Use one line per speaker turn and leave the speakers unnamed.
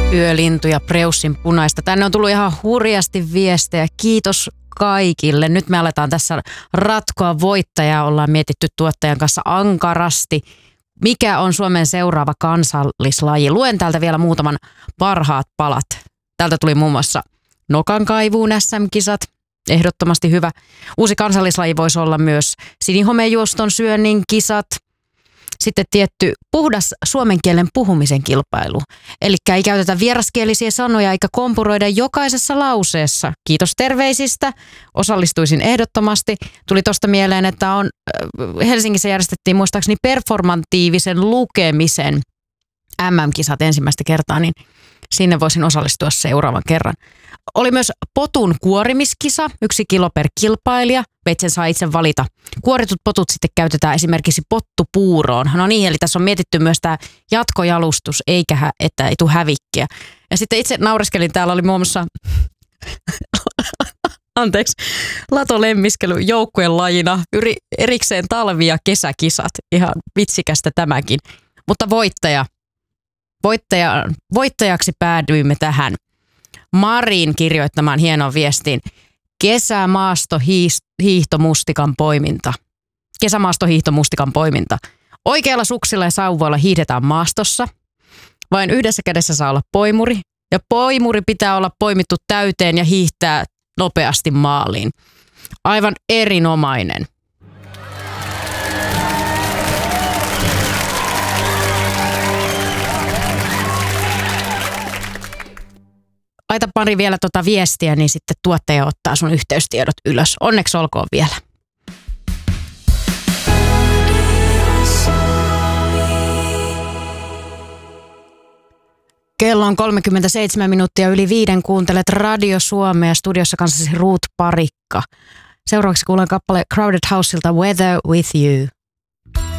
Yölintu ja Preussin punaista. Tänne on tullut ihan hurjasti viestejä. Kiitos kaikille. Nyt me aletaan tässä ratkoa voittajaa. Ollaan mietitty tuottajan kanssa ankarasti. Mikä on Suomen seuraava kansallislaji? Luen täältä vielä muutaman parhaat palat. Täältä tuli muun muassa nokankaivuun SM-kisat. Ehdottomasti hyvä. Uusi kansallislaji voisi olla myös sinihomejuoston syönnin kisat. Sitten tietty puhdas suomen kielen puhumisen kilpailu. Eli ei käytetä vieraskielisiä sanoja eikä kompuroida jokaisessa lauseessa. Kiitos terveisistä. Osallistuisin ehdottomasti. Tuli tuosta mieleen, että Helsingissä järjestettiin muistaakseni performatiivisen lukemisen MM-kisat ensimmäistä kertaa, niin sinne voisin osallistua seuraavan kerran. Oli myös potun kuorimiskisa, 1 kilo per kilpailija. Veitsen saa itse valita. Kuoritut potut sitten käytetään esimerkiksi pottupuuroon. No niin, eli tässä on mietitty myös tämä jatkojalustus, että ei tule hävikkiä. Ja sitten itse naureskelin, täällä oli muun muassa, latolemmiskely joukkueen lajina, erikseen talvi- ja kesäkisat. Ihan vitsikästä tämäkin. Mutta voittajaksi päädyimme tähän. Marin kirjoittamaan hienoon viestiin. Kesämaastohiihtomustikan poiminta. Oikealla suksilla ja sauvoilla hiihdetään maastossa. Vain yhdessä kädessä saa olla poimuri. Ja poimuri pitää olla poimittu täyteen ja hiihtää nopeasti maaliin. Aivan erinomainen. Laita pari vielä viestiä, niin sitten tuottaja ottaa sun yhteystiedot ylös. Onneksi olkoon vielä. Kello on 37 minuuttia yli 5. Kuuntelet Radio Suomea. Studiossa kanssasi Ruut Parikka. Seuraavaksi kuulen kappale Crowded Houseilta Weather With You.